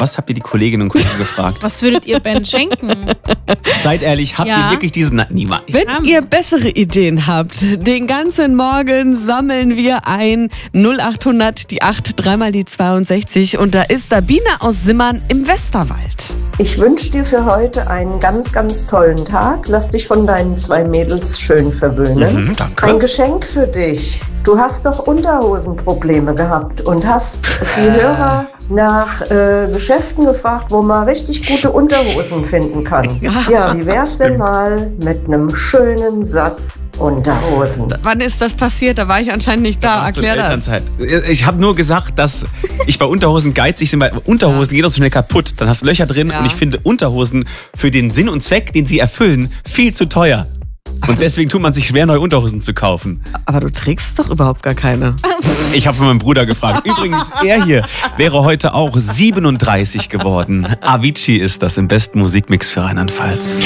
Was habt ihr die Kolleginnen und Kollegen gefragt? Was würdet ihr Ben schenken? Seid ehrlich, habt ihr wirklich diesen... Niemand. Wenn ihr bessere Ideen habt, den ganzen Morgen sammeln wir ein 0800 die 8 3 mal die 62 und da ist Sabine aus Simmern im Westerwald. Ich wünsche dir für heute einen ganz, ganz tollen Tag. Lass dich von deinen 2 Mädels schön verwöhnen. Danke. Ein Geschenk für dich. Du hast doch Unterhosenprobleme gehabt und hast die Hörer nach Geschäften gefragt, wo man richtig gute Unterhosen finden kann. Ja, wie wär's denn mal mit einem schönen Satz Unterhosen? Wann ist das passiert? Da war ich anscheinend nicht da. Erklär das. Ich habe nur gesagt, dass ich bei Unterhosen geizig bin, weil Unterhosen geht auch so schnell kaputt. Dann hast du Löcher drin und ich finde Unterhosen für den Sinn und Zweck, den sie erfüllen, viel zu teuer. Und deswegen tut man sich schwer, neue Unterhosen zu kaufen. Aber du trägst doch überhaupt gar keine. Ich habe von meinem Bruder gefragt. Übrigens, er hier wäre heute auch 37 geworden. Avicii ist das im besten Musikmix für Rheinland-Pfalz.